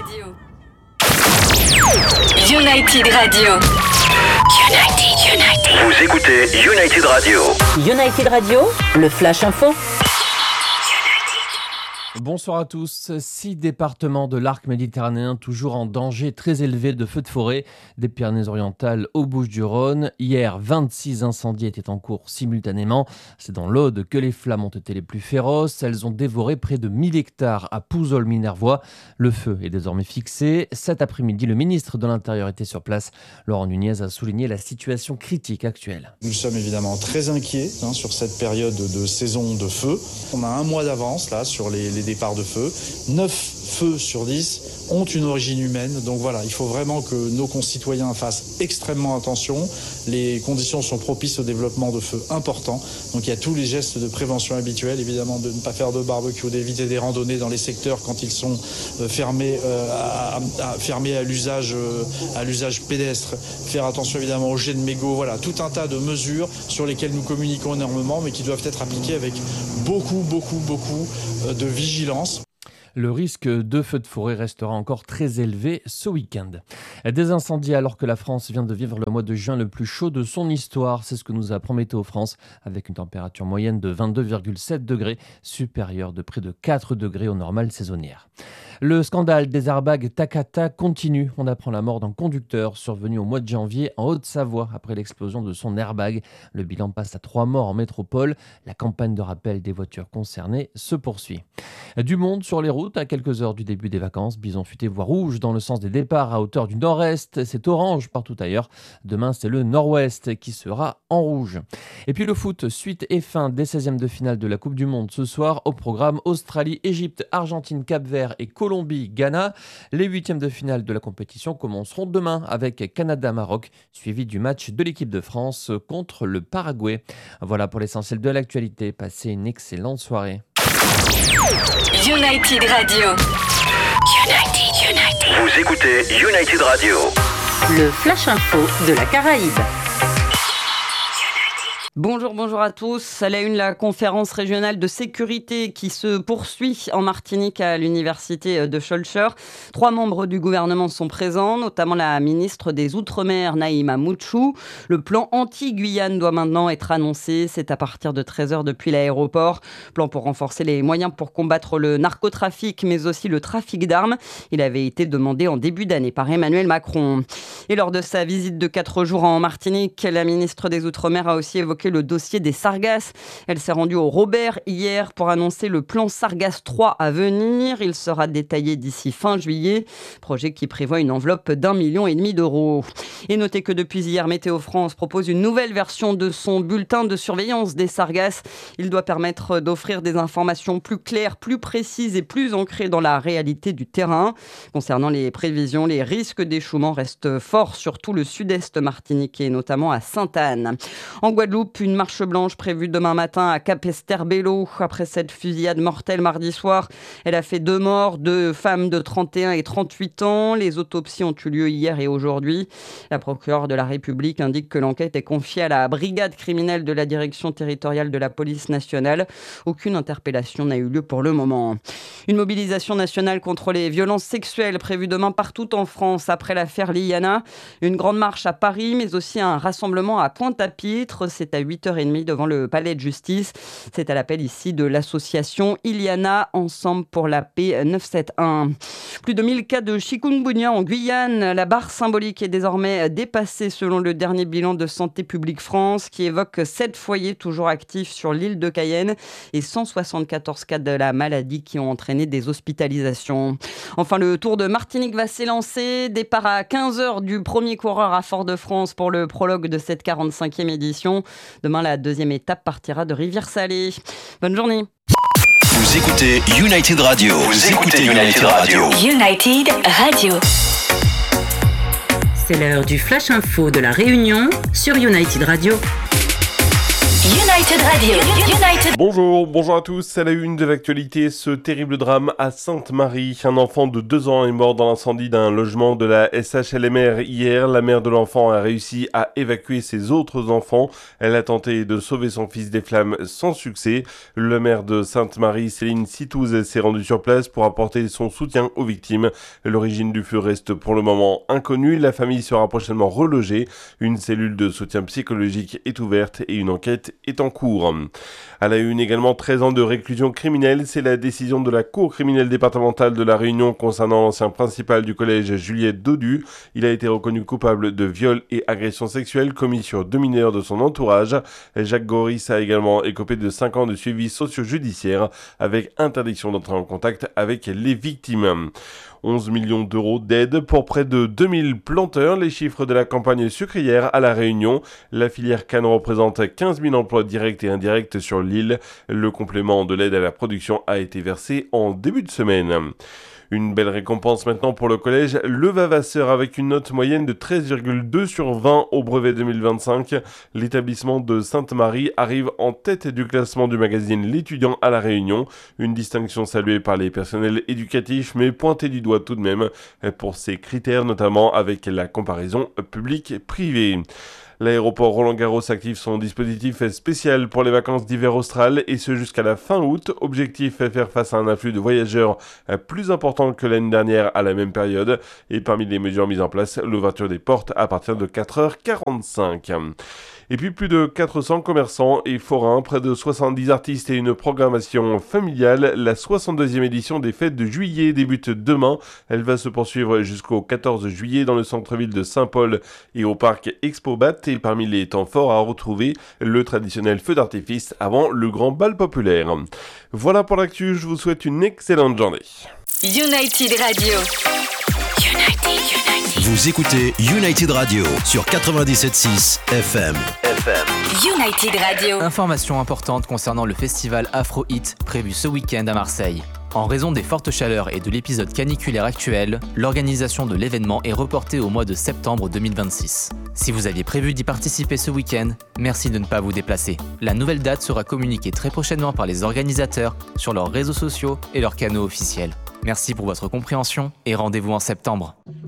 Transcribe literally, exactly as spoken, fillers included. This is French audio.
Radio. United Radio. United, United. Vous écoutez United Radio. United Radio, le Flash Info. Bonsoir à tous. Six départements de l'arc méditerranéen toujours en danger très élevé de feux de forêt, des Pyrénées-Orientales aux Bouches-du-Rhône. Hier, vingt-six incendies étaient en cours simultanément. C'est dans l'Aude que les flammes ont été les plus féroces. Elles ont dévoré près de mille hectares à Pouzol-Minervois. Le feu est désormais fixé. Cet après-midi, le ministre de l'Intérieur était sur place. Laurent Nunez a souligné la situation critique actuelle. Nous sommes évidemment très inquiets hein, sur cette période de saison de feu. On a un mois d'avance là sur les, les départs de feu. neuf feux sur dix ont une origine humaine. Donc voilà, il faut vraiment que nos concitoyens fassent extrêmement attention. Les conditions sont propices au développement de feux importants. Donc il y a tous les gestes de prévention habituels, évidemment de ne pas faire de barbecue, d'éviter des randonnées dans les secteurs quand ils sont euh, fermés, euh, à, à, fermés à l'usage, euh, à l'usage pédestre. Faire attention évidemment au jet de mégots. Voilà, tout un tas de mesures sur lesquelles nous communiquons énormément, mais qui doivent être appliquées avec beaucoup, beaucoup, beaucoup euh, de vigilance. Le risque de feu de forêt restera encore très élevé ce week-end. Des incendies alors que la France vient de vivre le mois de juin le plus chaud de son histoire. C'est ce que nous apprend Météo France avec une température moyenne de vingt-deux virgule sept degrés, supérieure de près de quatre degrés aux normales saisonnières. Le scandale des airbags Takata continue. On apprend la mort d'un conducteur survenu au mois de janvier en Haute-Savoie après l'explosion de son airbag. Le bilan passe à trois morts en métropole. La campagne de rappel des voitures concernées se poursuit. Du monde sur les routes à quelques heures du début des vacances. Bison futé voie rouge dans le sens des départs à hauteur du nord-est. C'est orange partout ailleurs. Demain, c'est le nord-ouest qui sera en rouge. Et puis le foot, suite et fin des seizièmes de finale de la Coupe du Monde ce soir. Au programme Australie, Égypte, Argentine, Cap-Vert et Colombie, Ghana. Les huitièmes de finale de la compétition commenceront demain avec Canada-Maroc, suivi du match de l'équipe de France contre le Paraguay. Voilà pour l'essentiel de l'actualité. Passez une excellente soirée. United Radio. United, United. Vous écoutez United Radio. Le Flash Info de la Caraïbe. Bonjour, bonjour à tous. À la une, la conférence régionale de sécurité qui se poursuit en Martinique à l'université de Schœlcher. Trois membres du gouvernement sont présents, notamment la ministre des Outre-mer, Naïma Mouchou. Le plan anti-Guyane doit maintenant être annoncé. C'est à partir de treize heures depuis l'aéroport. Plan pour renforcer les moyens pour combattre le narcotrafic, mais aussi le trafic d'armes. Il avait été demandé en début d'année par Emmanuel Macron. Et lors de sa visite de quatre jours en Martinique, la ministre des Outre-mer a aussi évoqué le dossier des sargasses. Elle s'est rendue au Robert hier pour annoncer le plan Sargasses trois à venir. Il sera détaillé d'ici fin juillet. Projet qui prévoit une enveloppe d'un million et demi d'euros. Et notez que depuis hier, Météo France propose une nouvelle version de son bulletin de surveillance des sargasses. Il doit permettre d'offrir des informations plus claires, plus précises et plus ancrées dans la réalité du terrain. Concernant les prévisions, les risques d'échouement restent forts sur tout le sud-est martiniquais, notamment à Sainte-Anne. En Guadeloupe, une marche blanche prévue demain matin à Cap-Esterbello. Après cette fusillade mortelle mardi soir, elle a fait deux morts, deux femmes de trente et un et trente-huit ans. Les autopsies ont eu lieu hier et aujourd'hui. La procureure de la République indique que l'enquête est confiée à la brigade criminelle de la direction territoriale de la police nationale. Aucune interpellation n'a eu lieu pour le moment. Une mobilisation nationale contre les violences sexuelles prévue demain partout en France après l'affaire Liliana. Une grande marche à Paris, mais aussi un rassemblement à Pointe-à-Pitre. C'est à huit heures trente devant le palais de justice. C'est à l'appel ici de l'association Iliana, Ensemble pour la paix neuf cent soixante-onze. Plus de mille cas de chikungunya en Guyane. La barre symbolique est désormais dépassée selon le dernier bilan de Santé publique France qui évoque sept foyers toujours actifs sur l'île de Cayenne et cent soixante-quatorze cas de la maladie qui ont entraîné des hospitalisations. Enfin, le Tour de Martinique va s'élancer. Départ à quinze heures du premier coureur à Fort-de-France pour le prologue de cette quarante-cinquième édition. Demain, la deuxième étape partira de Rivière-Salée. Bonne journée. Vous écoutez United Radio. Vous écoutez United Radio. United Radio. C'est l'heure du Flash Info de la Réunion sur United Radio. United Radio. United. Bonjour, bonjour à tous. À la une de l'actualité, ce terrible drame à Sainte-Marie. Un enfant de deux ans est mort dans l'incendie d'un logement de la S H L M R hier. La mère de l'enfant a réussi à évacuer ses autres enfants. Elle a tenté de sauver son fils des flammes sans succès. Le maire de Sainte-Marie, Céline Citouze, s'est rendu sur place pour apporter son soutien aux victimes. L'origine du feu reste pour le moment inconnue. La famille sera prochainement relogée. Une cellule de soutien psychologique est ouverte et une enquête est en cours. À la une également, treize ans de réclusion criminelle, c'est la décision de la Cour criminelle départementale de La Réunion concernant l'ancien principal du collège Juliette Dodu. Il a été reconnu coupable de viol et agression sexuelle commis sur deux mineurs de son entourage. Jacques Goris a également écopé de cinq ans de suivi socio-judiciaire avec interdiction d'entrer en contact avec les victimes. onze millions d'euros d'aide pour près de deux mille planteurs, les chiffres de la campagne sucrière à La Réunion. La filière canne représente quinze mille emplois directs et indirects sur l'île. Le complément de l'aide à la production a été versé en début de semaine. Une belle récompense maintenant pour le collège Le Vavasseur avec une note moyenne de treize virgule deux sur vingt au brevet deux mille vingt-cinq. L'établissement de Sainte-Marie arrive en tête du classement du magazine L'Étudiant à La Réunion. Une distinction saluée par les personnels éducatifs mais pointée du doigt tout de même pour ses critères, notamment avec la comparaison public-privé. L'aéroport Roland-Garros active son dispositif spécial pour les vacances d'hiver austral et ce jusqu'à la fin août. Objectif, faire face à un afflux de voyageurs plus important que l'année dernière à la même période. Et parmi les mesures mises en place, l'ouverture des portes à partir de quatre heures quarante-cinq. Et puis plus de quatre cents commerçants et forains, près de soixante-dix artistes et une programmation familiale. La soixante-deuxième édition des fêtes de juillet débute demain. Elle va se poursuivre jusqu'au quatorze juillet dans le centre-ville de Saint-Paul et au parc Expobat. Et parmi les temps forts à retrouver, le traditionnel feu d'artifice avant le grand bal populaire. Voilà pour l'actu, je vous souhaite une excellente journée. United Radio. United, United. Vous écoutez United Radio sur quatre-vingt-dix-sept virgule six F M. F M. United Radio. Information importante concernant le festival Afro Hit prévu ce week-end à Marseille. En raison des fortes chaleurs et de l'épisode caniculaire actuel, l'organisation de l'événement est reportée au mois de septembre deux mille vingt-six. Si vous aviez prévu d'y participer ce week-end, merci de ne pas vous déplacer. La nouvelle date sera communiquée très prochainement par les organisateurs sur leurs réseaux sociaux et leurs canaux officiels. Merci pour votre compréhension et rendez-vous en septembre.